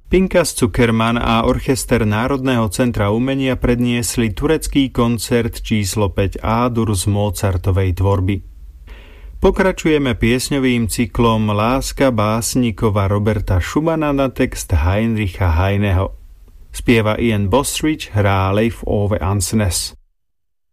Pinkas Zukerman a Orchester Národného centra umenia predniesli turecký koncert číslo 5 A-dur z Mozartovej tvorby. Pokračujeme piesňovým cyklom Láska básnikova Roberta Schumana na text Heinricha Heineho. Spieva Ian Bostridge, hrá Leif Ove Ansnes.